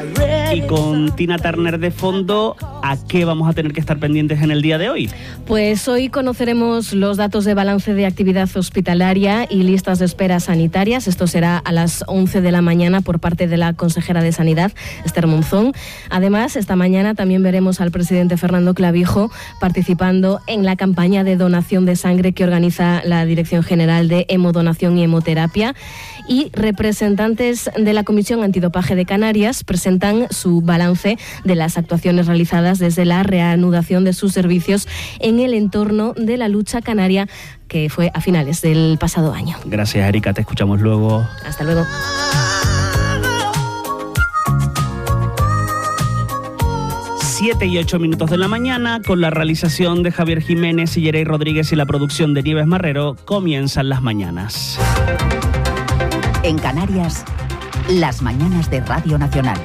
Y con Tina Turner de fondo, ¿a qué vamos a tener que estar pendientes en el día de hoy? Pues hoy conoceremos los datos de balance de actividad hospitalaria y listas de espera sanitarias. Esto será a las 11 de la mañana por parte de la consejera de Sanidad, Esther Monzón. Además, esta mañana también veremos al presidente Fernando Clavijo participando en la campaña de donación de sangre que organiza la Dirección General de Hemodonación y Hemoterapia. Y representantes de la Comisión Antidopaje de Canarias presentan su balance de las actuaciones realizadas desde la reanudación de sus servicios en el entorno de la lucha canaria, que fue a finales del pasado año. Gracias, Erika, te escuchamos luego. Hasta luego. 7:08 de la mañana, con la realización de Javier Jiménez y Yerey Rodríguez y la producción de Nieves Marrero, comienzan las mañanas. En Canarias, las mañanas de Radio Nacional.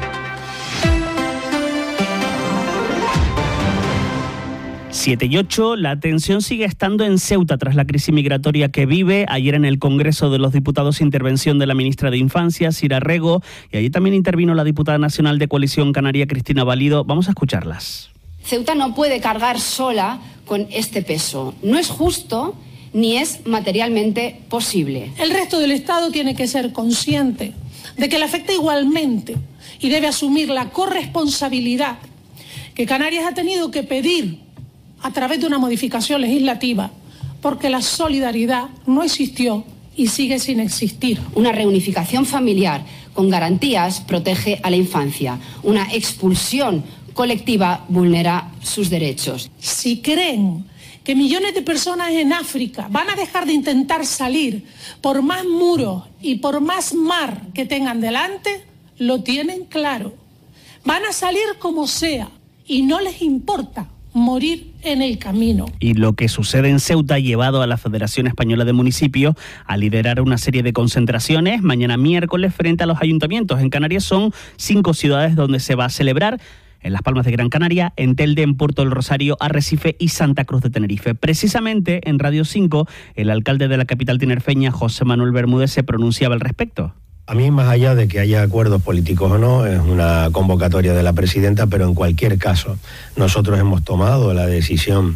7:08, la atención sigue estando en Ceuta tras la crisis migratoria que vive. Ayer en el Congreso de los Diputados, intervención de la ministra de Infancia, Sira Rego, y allí también intervino la diputada nacional de Coalición Canaria, Cristina Valido. Vamos a escucharlas. Ceuta no puede cargar sola con este peso. No es justo ni es materialmente posible. El resto del Estado tiene que ser consciente de que le afecta igualmente y debe asumir la corresponsabilidad que Canarias ha tenido que pedir a través de una modificación legislativa, porque la solidaridad no existió y sigue sin existir. Una reunificación familiar con garantías protege a la infancia. Una expulsión colectiva vulnera sus derechos. Si creen que millones de personas en África van a dejar de intentar salir por más muros y por más mar que tengan delante, lo tienen claro. Van a salir como sea y no les importa morir en el camino. Y lo que sucede en Ceuta ha llevado a la Federación Española de Municipios a liderar una serie de concentraciones mañana miércoles frente a los ayuntamientos. En Canarias son 5 ciudades donde se va a celebrar: en Las Palmas de Gran Canaria, en Telde, en Puerto del Rosario, Arrecife y Santa Cruz de Tenerife. Precisamente en Radio 5, el alcalde de la capital tinerfeña, José Manuel Bermúdez, se pronunciaba al respecto. A mí, más allá de que haya acuerdos políticos o no, es una convocatoria de la presidenta, pero en cualquier caso, nosotros hemos tomado la decisión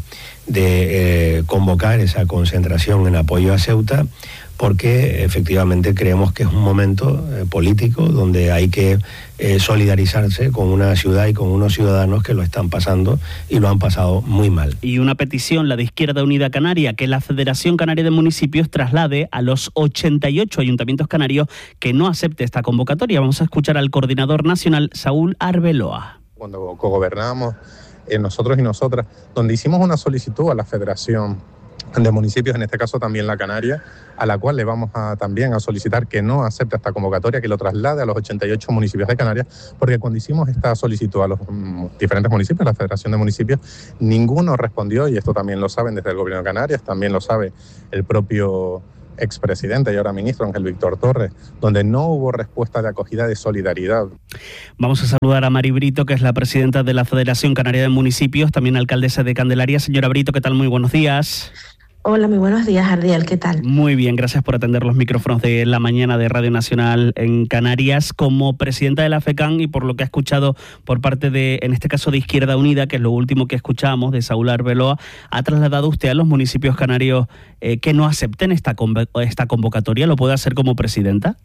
de convocar esa concentración en apoyo a Ceuta, porque efectivamente creemos que es un momento político donde hay que solidarizarse con una ciudad y con unos ciudadanos que lo están pasando y lo han pasado muy mal. Y una petición, la de Izquierda Unida Canaria, que la Federación Canaria de Municipios traslade a los 88 ayuntamientos canarios que no acepte esta convocatoria. Vamos a escuchar al coordinador nacional, Saúl Arbeloa. Cuando cogobernamos nosotros y nosotras, donde hicimos una solicitud a la Federación de Municipios, en este caso también la Canaria, a la cual le vamos también a solicitar que no acepte esta convocatoria, que lo traslade a los 88 municipios de Canarias, porque cuando hicimos esta solicitud a los diferentes municipios, la Federación de Municipios, ninguno respondió, y esto también lo saben desde el Gobierno de Canarias, también lo sabe el propio expresidente y ahora ministro Ángel Víctor Torres, donde no hubo respuesta de acogida de solidaridad. Vamos a saludar a Mari Brito, que es la presidenta de la Federación Canaria de Municipios, también alcaldesa de Candelaria. Señora Brito, ¿qué tal? Muy buenos días. Hola, muy buenos días, Ardiel, ¿qué tal? Muy bien, gracias por atender los micrófonos de la mañana de Radio Nacional en Canarias. Como presidenta de la FECAN y por lo que ha escuchado por parte de, en este caso, de Izquierda Unida, que es lo último que escuchamos de Saúl Arbeloa, ¿ha trasladado usted a los municipios canarios que no acepten esta convocatoria? ¿Lo puede hacer como presidenta?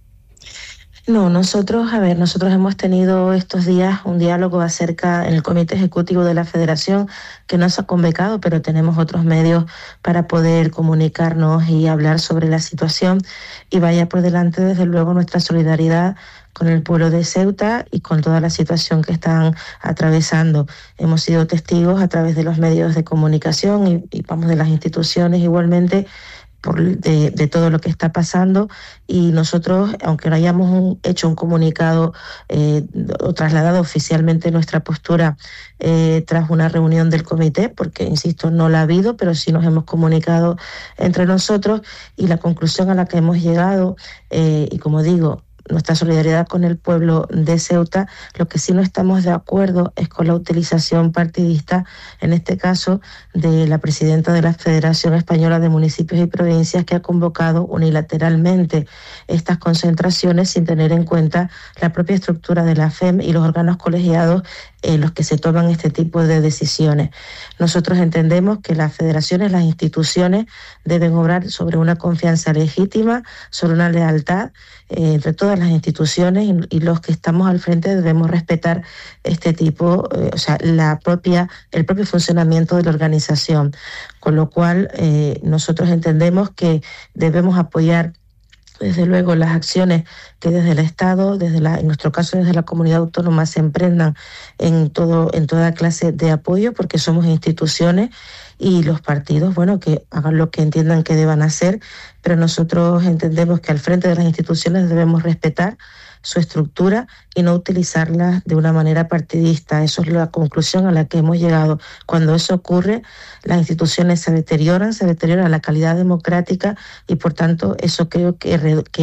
No, nosotros hemos tenido estos días un diálogo acerca en el Comité Ejecutivo de la Federación, que no se ha convocado, pero tenemos otros medios para poder comunicarnos y hablar sobre la situación, y vaya por delante desde luego nuestra solidaridad con el pueblo de Ceuta y con toda la situación que están atravesando. Hemos sido testigos a través de los medios de comunicación y vamos, de las instituciones igualmente, de todo lo que está pasando, y nosotros, aunque no hayamos hecho un comunicado o trasladado oficialmente nuestra postura tras una reunión del comité, porque insisto, no la ha habido, pero sí nos hemos comunicado entre nosotros, y la conclusión a la que hemos llegado, y como digo, nuestra solidaridad con el pueblo de Ceuta. Lo que sí no estamos de acuerdo es con la utilización partidista, en este caso de la presidenta de la Federación Española de Municipios y Provincias, que ha convocado unilateralmente estas concentraciones sin tener en cuenta la propia estructura de la FEM y los órganos colegiados en los que se toman este tipo de decisiones. Nosotros entendemos que las federaciones, las instituciones, deben obrar sobre una confianza legítima, sobre una lealtad entre todas las instituciones, y los que estamos al frente debemos respetar este tipo, el propio funcionamiento de la organización. Con lo cual, nosotros entendemos que debemos apoyar desde luego las acciones que desde el Estado, en nuestro caso desde la comunidad autónoma, se emprendan en toda clase de apoyo, porque somos instituciones, y los partidos, que hagan lo que entiendan que deban hacer, pero nosotros entendemos que al frente de las instituciones debemos respetar su estructura y no utilizarla de una manera partidista. Eso es la conclusión a la que hemos llegado. Cuando eso ocurre, las instituciones se deterioran la calidad democrática, y por tanto eso creo que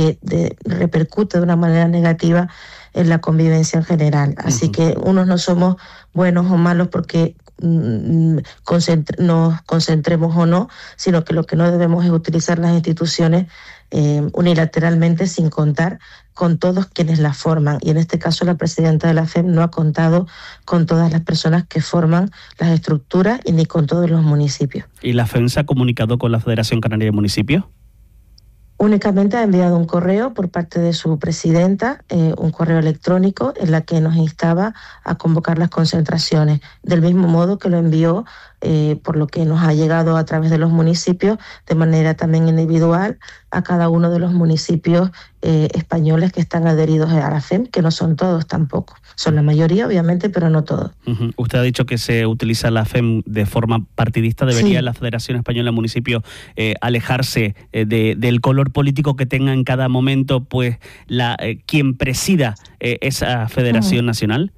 repercute de una manera negativa en la convivencia en general. Así que unos no somos buenos o malos porque nos concentremos o no, sino que lo que no debemos es utilizar las instituciones unilateralmente sin contar con todos quienes las forman, y en este caso la presidenta de la FEM no ha contado con todas las personas que forman las estructuras y ni con todos los municipios. ¿Y la FEM se ha comunicado con la Federación Canaria de Municipios? Únicamente ha enviado un correo por parte de su presidenta, un correo electrónico en la que nos instaba a convocar las concentraciones, del mismo modo que lo envió, por lo que nos ha llegado a través de los municipios, de manera también individual, a cada uno de los municipios españoles que están adheridos a la FEM, que no son todos tampoco. Son la mayoría, obviamente, pero no todos. Usted ha dicho que se utiliza la FEM de forma partidista. ¿Debería la Federación Española de Municipios alejarse del color político que tenga en cada momento pues quien presida esa federación nacional?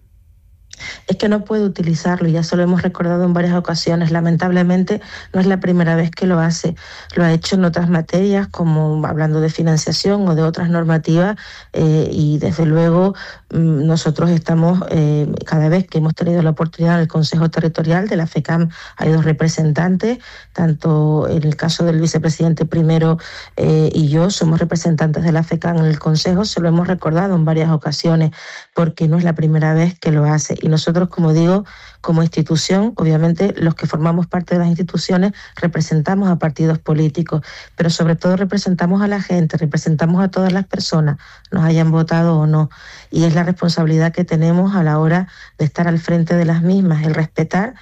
Es que no puede utilizarlo, ya se lo hemos recordado en varias ocasiones. Lamentablemente no es la primera vez que lo hace. Lo ha hecho en otras materias, como hablando de financiación o de otras normativas, y desde luego nosotros estamos, cada vez que hemos tenido la oportunidad en el Consejo Territorial de la FECAM, hay 2 representantes, tanto en el caso del vicepresidente primero y yo somos representantes de la FECAM en el Consejo. Se lo hemos recordado en varias ocasiones, porque no es la primera vez que lo hace. Y nosotros, como digo, como institución, obviamente los que formamos parte de las instituciones representamos a partidos políticos, pero sobre todo representamos a la gente, representamos a todas las personas, nos hayan votado o no. Y es la responsabilidad que tenemos a la hora de estar al frente de las mismas, el respetar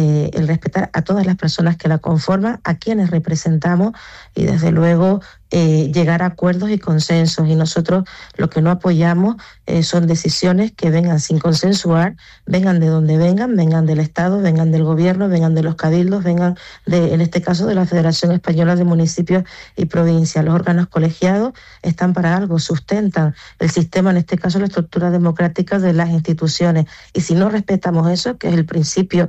a todas las personas que la conforman, a quienes representamos, y desde luego llegar a acuerdos y consensos. Y nosotros lo que no apoyamos son decisiones que vengan sin consensuar, vengan de donde vengan del Estado, vengan del Gobierno, vengan de los cabildos, vengan en este caso de la Federación Española de Municipios y Provincias. Los órganos colegiados están para algo, sustentan el sistema, en este caso la estructura democrática de las instituciones, y si no respetamos eso, que es el principio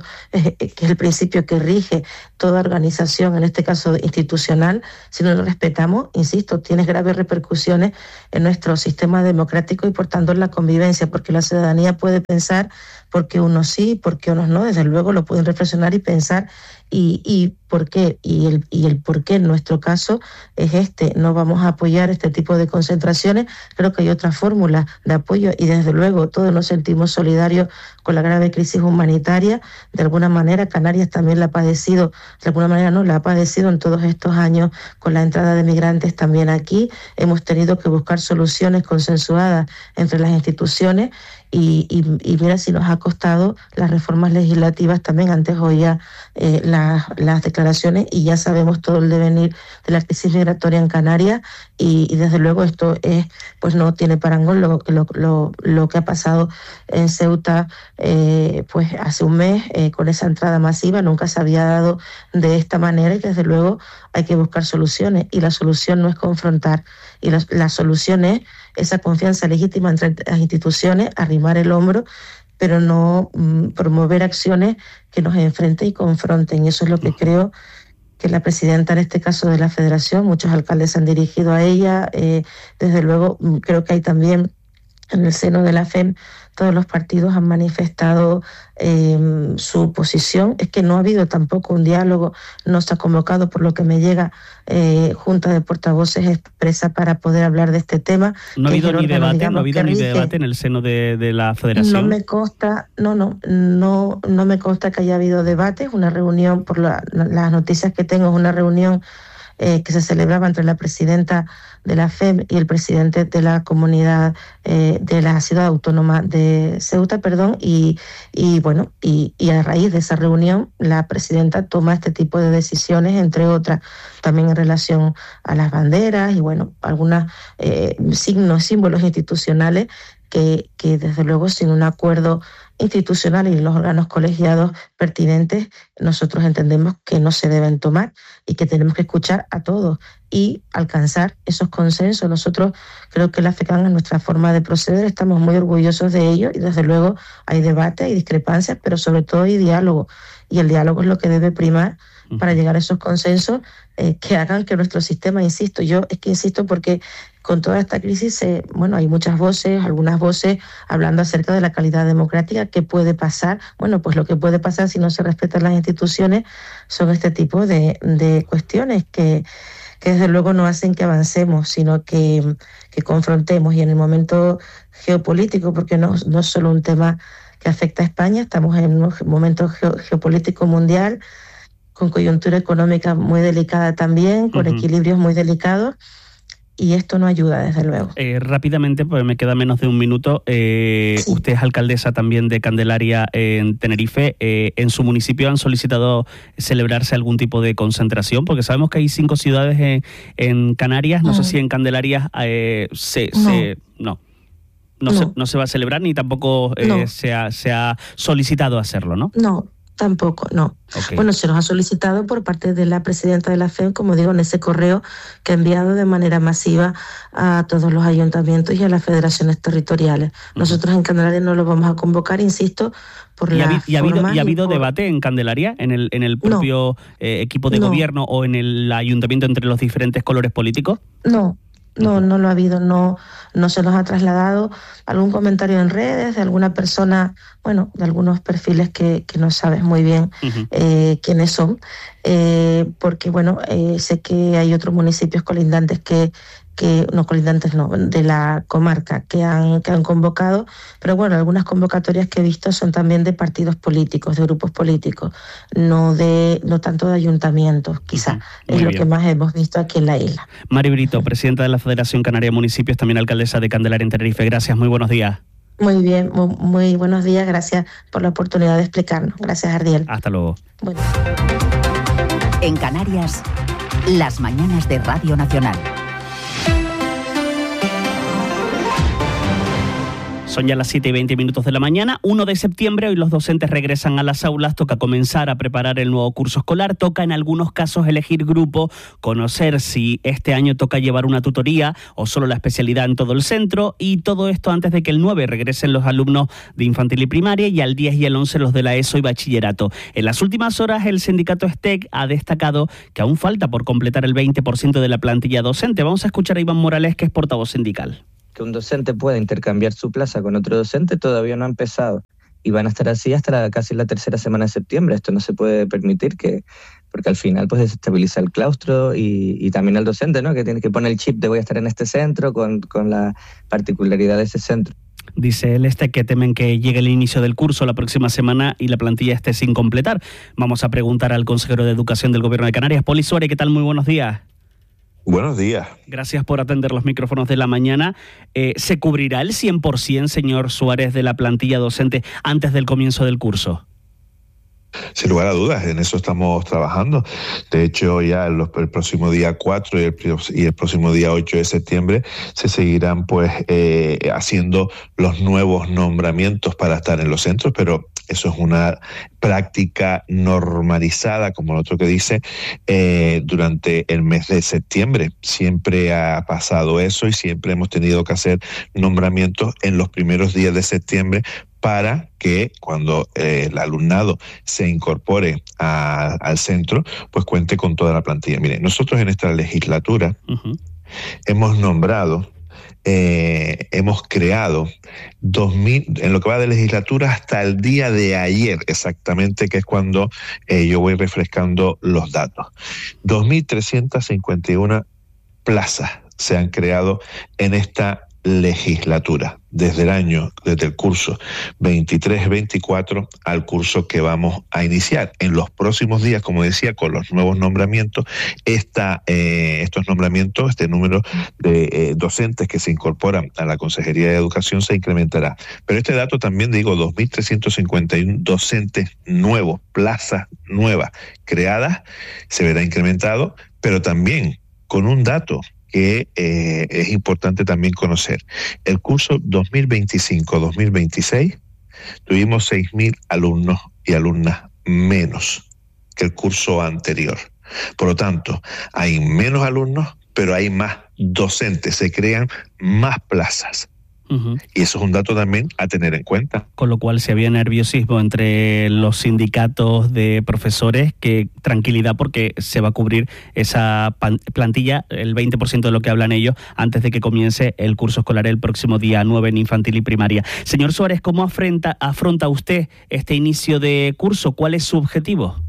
que rige toda organización, en este caso institucional, si no lo respetamos, insisto, tiene graves repercusiones en nuestro sistema democrático y por tanto en la convivencia, porque la ciudadanía puede pensar por qué unos sí, por qué unos no. Desde luego lo pueden reflexionar y pensar y por qué, y el por qué en nuestro caso es no vamos a apoyar este tipo de concentraciones. Creo que hay otra fórmula de apoyo, y desde luego todos nos sentimos solidarios con la grave crisis humanitaria. De alguna manera Canarias también la ha padecido, de alguna manera no, la ha padecido en todos estos años con la entrada de migrantes también aquí. Hemos tenido que buscar soluciones consensuadas entre las instituciones, y mira si nos ha costado las reformas legislativas también. Antes oía las declaraciones y ya sabemos todo el devenir de la crisis migratoria en Canarias, y desde luego esto pues no tiene parangón lo que ha pasado en Ceuta pues hace un mes con esa entrada masiva. Nunca se había dado de esta manera, y desde luego hay que buscar soluciones, y la solución no es confrontar, y la solución es esa confianza legítima entre las instituciones, arrimar el hombro, pero no promover acciones que nos enfrenten y confronten. Y eso es lo que creo que la presidenta, en este caso de la Federación, muchos alcaldes se han dirigido a ella. Desde luego, creo que hay también en el seno de la FEM, todos los partidos han manifestado su posición. Es que no ha habido tampoco un diálogo, no se ha convocado, por lo que me llega, junta de portavoces expresa para poder hablar de este tema. ¿No ha habido ni debate en el seno de la Federación? No me consta, no me consta que haya habido debate. Es una reunión, por las noticias que tengo, es una reunión que se celebraba entre la presidenta de la FEM y el presidente de la comunidad de la ciudad autónoma de Ceuta, y a raíz de esa reunión la presidenta toma este tipo de decisiones, entre otras también en relación a las banderas y algunos símbolos institucionales que desde luego sin un acuerdo institucional y los órganos colegiados pertinentes, nosotros entendemos que no se deben tomar y que tenemos que escuchar a todos y alcanzar esos consensos. Nosotros creo que la FECAN, en nuestra forma de proceder, estamos muy orgullosos de ello y desde luego hay debate, hay discrepancias, pero sobre todo hay diálogo, y el diálogo es lo que debe primar para llegar a esos consensos que hagan que nuestro sistema, insisto porque con toda esta crisis, hay muchas voces, algunas voces hablando acerca de la calidad democrática, qué puede pasar. Pues lo que puede pasar si no se respetan las instituciones son este tipo de cuestiones que desde luego no hacen que avancemos, sino que confrontemos. Y en el momento geopolítico, porque no es solo un tema que afecta a España, estamos en un momento geopolítico mundial, con coyuntura económica muy delicada también, con equilibrios muy delicados, y esto no ayuda, desde luego. Rápidamente, pues me queda menos de un minuto. Sí. Usted es alcaldesa también de Candelaria, en Tenerife. ¿En su municipio han solicitado celebrarse algún tipo de concentración? Porque sabemos que hay 5 ciudades en Canarias. No sé si en Candelaria no se va a celebrar, ni tampoco se ha solicitado hacerlo, ¿no? No. Tampoco, no. Okay. Se nos ha solicitado por parte de la presidenta de la FEM, como digo, en ese correo que ha enviado de manera masiva a todos los ayuntamientos y a las federaciones territoriales. Nosotros en Candelaria no lo vamos a convocar, insisto, por la forma. ¿Y ha habido debate en Candelaria, en el propio equipo de gobierno o en el ayuntamiento entre los diferentes colores políticos? No lo ha habido, no se nos ha trasladado algún comentario en redes de alguna persona, de algunos perfiles que no sabes muy bien quiénes son, porque sé que hay otros municipios colindantes de la comarca que han convocado, pero algunas convocatorias que he visto son también de partidos políticos, de grupos políticos, no tanto de ayuntamientos, quizá es lo que más hemos visto aquí en la isla. Mari Brito, presidenta de la Federación Canaria de Municipios, también alcaldesa de Candelaria en Tenerife. Gracias, muy buenos días. Muy bien, muy buenos días, gracias por la oportunidad de explicarnos. Gracias, Ardiel. Hasta luego. En Canarias, las mañanas de Radio Nacional. Son ya las 7:20 de la mañana, 1 de septiembre, hoy los docentes regresan a las aulas, toca comenzar a preparar el nuevo curso escolar, toca en algunos casos elegir grupo, conocer si este año toca llevar una tutoría o solo la especialidad en todo el centro, y todo esto antes de que el 9 regresen los alumnos de infantil y primaria y al 10 y el 11 los de la ESO y bachillerato. En las últimas horas el sindicato STEC ha destacado que aún falta por completar el 20% de la plantilla docente. Vamos a escuchar a Iván Morales, que es portavoz sindical. Que un docente pueda intercambiar su plaza con otro docente todavía no ha empezado y van a estar así hasta casi la tercera semana de septiembre. Esto no se puede permitir, porque al final pues desestabiliza el claustro y también al docente, ¿no? Que tiene que poner el chip de voy a estar en este centro con la particularidad de ese centro. Dice él que temen que llegue el inicio del curso la próxima semana y la plantilla esté sin completar. Vamos a preguntar al consejero de Educación del Gobierno de Canarias, Poli Suárez. ¿Qué tal? Muy buenos días. Buenos días. Gracias por atender los micrófonos de la mañana. ¿Se cubrirá el 100%, señor Suárez, de la plantilla docente antes del comienzo del curso? Sin lugar a dudas, en eso estamos trabajando. De hecho, ya el próximo día 4 y el próximo día 8 de septiembre se seguirán haciendo los nuevos nombramientos para estar en los centros, pero eso es una práctica normalizada, como el otro que dice, durante el mes de septiembre. Siempre ha pasado eso y siempre hemos tenido que hacer nombramientos en los primeros días de septiembre para que cuando el alumnado se incorpore al centro, pues cuente con toda la plantilla. Mire, nosotros en esta legislatura hemos nombrado, hemos creado 2.000, en lo que va de legislatura hasta el día de ayer exactamente, que es cuando yo voy refrescando los datos. 2.351 plazas se han creado en esta legislatura, desde el curso 23-24 al curso que vamos a iniciar. En los próximos días, como decía, con los nuevos nombramientos, estos nombramientos, este número de docentes que se incorporan a la Consejería de Educación se incrementará. Pero este dato también, digo, 2.351 docentes nuevos, plazas nuevas creadas, se verá incrementado, pero también con un dato que es importante también conocer. El curso 2025-2026 tuvimos 6.000 alumnos y alumnas menos que el curso anterior. Por lo tanto, hay menos alumnos, pero hay más docentes, se crean más plazas. Y eso es un dato también a tener en cuenta. Con lo cual, si había nerviosismo entre los sindicatos de profesores, que tranquilidad, porque se va a cubrir esa plantilla, el 20% de lo que hablan ellos, antes de que comience el curso escolar el próximo día 9 en infantil y primaria. Señor Suárez, ¿cómo afronta usted este inicio de curso? ¿Cuál es su objetivo?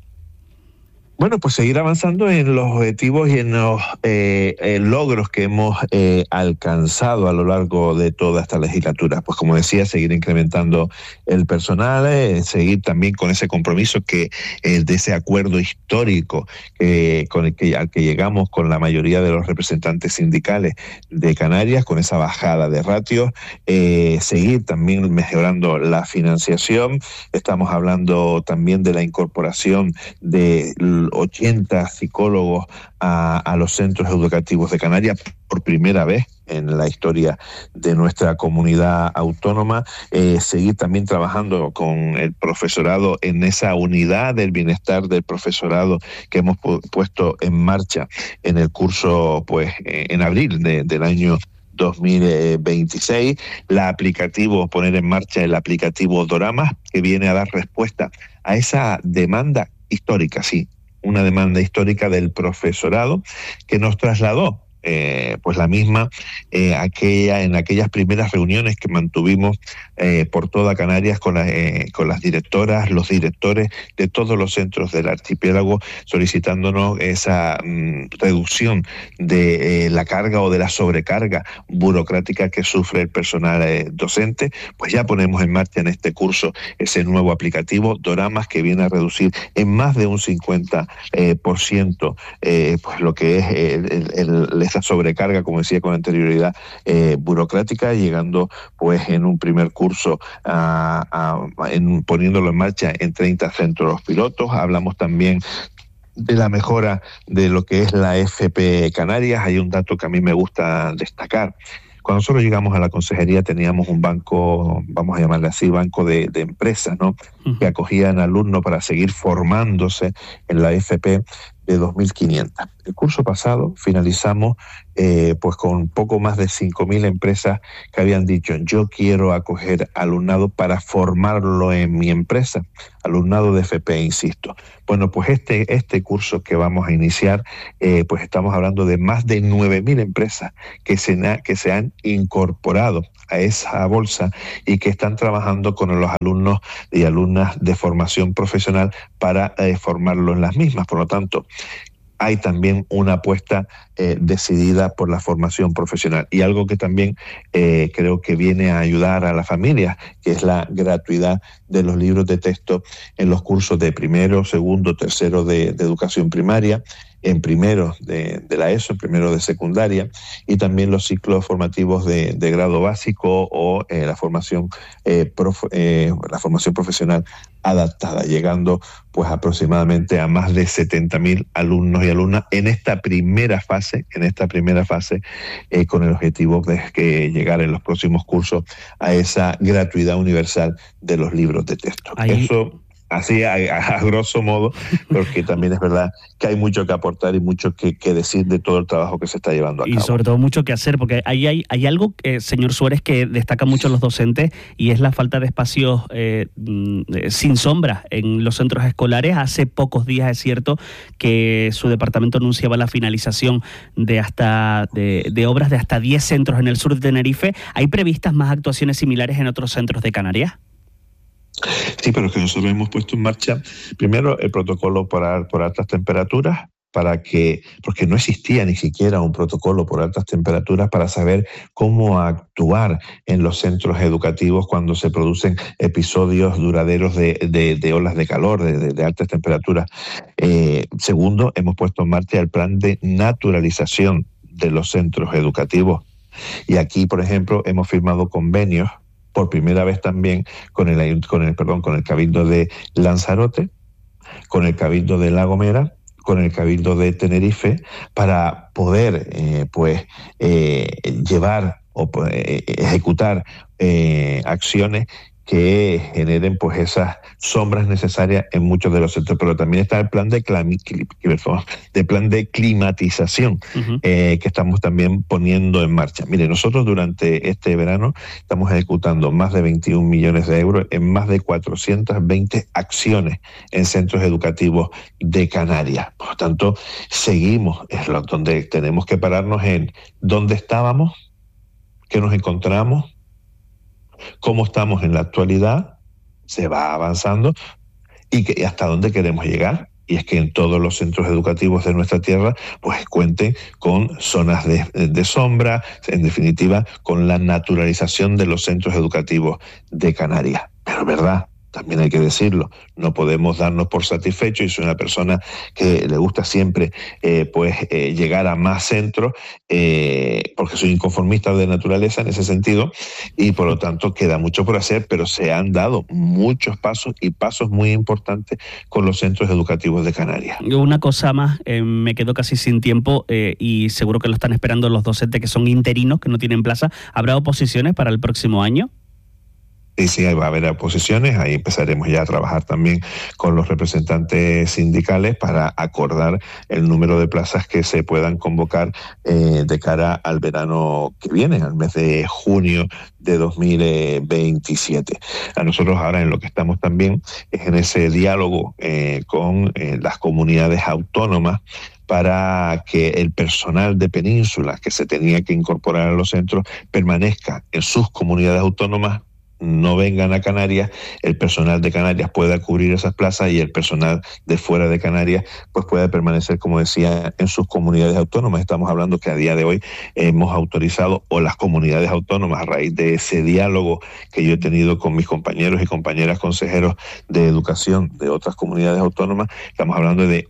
Bueno, pues seguir avanzando en los objetivos y en los logros que hemos alcanzado a lo largo de toda esta legislatura. Pues como decía, seguir incrementando el personal, seguir también con ese compromiso de ese acuerdo histórico al que llegamos con la mayoría de los representantes sindicales de Canarias, con esa bajada de ratios, seguir también mejorando la financiación. Estamos hablando también de la incorporación de 80 psicólogos a los centros educativos de Canarias por primera vez en la historia de nuestra comunidad autónoma. Seguir también trabajando con el profesorado en esa unidad del bienestar del profesorado que hemos puesto en marcha en el curso, pues en abril del año 2026, poner en marcha el aplicativo Doramas, que viene a dar respuesta a esa demanda histórica, sí, una demanda histórica del profesorado que nos trasladó pues la misma en aquellas primeras reuniones que mantuvimos por toda Canarias con las directoras, los directores de todos los centros del archipiélago, solicitándonos esa reducción de la carga o de la sobrecarga burocrática que sufre el personal docente. Pues ya ponemos en marcha en este curso ese nuevo aplicativo Doramas, que viene a reducir en más de un 50% pues lo que es esa sobrecarga, como decía con anterioridad, burocrática, llegando pues en un primer curso poniéndolo en marcha en 30 centros pilotos. Hablamos también de la mejora de lo que es la FP Canarias. Hay un dato que a mí me gusta destacar. Cuando nosotros llegamos a la consejería teníamos un banco, vamos a llamarle así, banco de empresas, ¿no? Que acogían alumnos para seguir formándose en la FP de 2.500. El curso pasado finalizamos pues con poco más de 5.000 empresas que habían dicho: yo quiero acoger alumnado para formarlo en mi empresa, alumnado de FP, insisto. Bueno, pues este curso que vamos a iniciar, pues estamos hablando de más de 9.000 empresas que se han incorporado a esa bolsa y que están trabajando con los alumnos y alumnas de formación profesional para formarlo en las mismas. Por lo tanto, hay también una apuesta decidida por la formación profesional. Y algo que también creo que viene a ayudar a las familias, que es la gratuidad de los libros de texto en los cursos de primero, segundo, tercero de educación primaria, en primero de la ESO, en primero de secundaria, y también los ciclos formativos de grado básico o la formación profesional adaptada, llegando pues aproximadamente a más de 70.000 alumnos y alumnas en esta primera fase, con el objetivo de que llegar en los próximos cursos a esa gratuidad universal de los libros de texto. Ahí... Eso así a grosso modo, porque también es verdad que hay mucho que aportar y mucho que decir de todo el trabajo que se está llevando a cabo. Y sobre todo mucho que hacer, porque hay algo, señor Suárez, que destaca mucho los docentes, y es la falta de espacios sin sombra en los centros escolares. Hace pocos días es cierto que su departamento anunciaba la finalización de obras de hasta 10 centros en el sur de Tenerife. ¿Hay previstas más actuaciones similares en otros centros de Canarias? Sí, pero es que nosotros hemos puesto en marcha primero el protocolo por altas temperaturas, porque no existía ni siquiera un protocolo por altas temperaturas para saber cómo actuar en los centros educativos cuando se producen episodios duraderos de olas de calor, de altas temperaturas. Segundo, hemos puesto en marcha el plan de naturalización de los centros educativos. Y aquí, por ejemplo, hemos firmado convenios por primera vez también con el Cabildo de Lanzarote, con el Cabildo de La Gomera, con el Cabildo de Tenerife, para poder llevar o ejecutar acciones que generen pues esas sombras necesarias en muchos de los sectores. Pero también está el plan de climatización que estamos también poniendo en marcha. Mire, nosotros durante este verano estamos ejecutando más de 21 millones de euros en más de 420 acciones en centros educativos de Canarias. Por lo tanto, seguimos, es donde tenemos que pararnos en dónde estábamos, qué nos encontramos, cómo estamos en la actualidad, se va avanzando y hasta dónde queremos llegar. Y es que en todos los centros educativos de nuestra tierra pues cuenten con zonas de sombra, en definitiva con la naturalización de los centros educativos de Canarias. Pero es verdad, también hay que decirlo, no podemos darnos por satisfechos, y soy una persona que le gusta siempre llegar a más centros, porque soy inconformista de naturaleza en ese sentido, y por lo tanto queda mucho por hacer, pero se han dado muchos pasos y pasos muy importantes con los centros educativos de Canarias. Una cosa más, me quedo casi sin tiempo y seguro que lo están esperando los docentes que son interinos, que no tienen plaza. ¿Habrá oposiciones para el próximo año? Sí, va a haber oposiciones, ahí empezaremos ya a trabajar también con los representantes sindicales para acordar el número de plazas que se puedan convocar de cara al verano que viene, al mes de junio de 2027. A nosotros ahora en lo que estamos también es en ese diálogo con las comunidades autónomas para que el personal de Península que se tenía que incorporar a los centros permanezca en sus comunidades autónomas, no vengan a Canarias, el personal de Canarias pueda cubrir esas plazas y el personal de fuera de Canarias pues pueda permanecer, como decía, en sus comunidades autónomas. Estamos hablando que a día de hoy hemos autorizado, o las comunidades autónomas, a raíz de ese diálogo que yo he tenido con mis compañeros y compañeras consejeros de educación de otras comunidades autónomas, estamos hablando de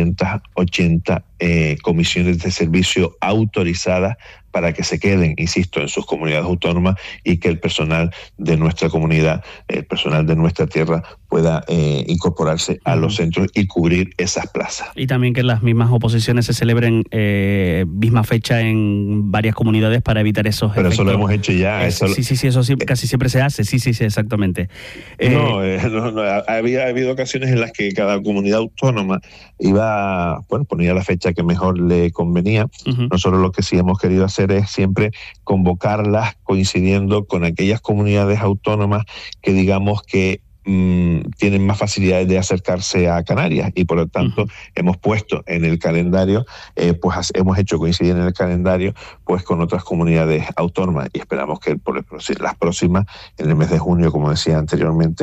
880 comisiones de servicio autorizadas para que se queden, insisto, en sus comunidades autónomas, y que el personal de nuestra comunidad, el personal de nuestra tierra pueda incorporarse a los centros y cubrir esas plazas. Y también que las mismas oposiciones se celebren misma fecha en varias comunidades para evitar esos Pero efectos. Eso lo hemos hecho ya. Sí, eso sí, casi siempre se hace. Sí, exactamente. No, había habido ocasiones en las que cada comunidad autónoma ponía la fecha que mejor le convenía. Nosotros lo que sí hemos querido hacer es siempre convocarlas coincidiendo con aquellas comunidades autónomas que digamos que tienen más facilidades de acercarse a Canarias, y por lo tanto hemos puesto en el calendario, hemos hecho coincidir en el calendario pues con otras comunidades autónomas, y esperamos que por las próximas, en el mes de junio, como decía anteriormente,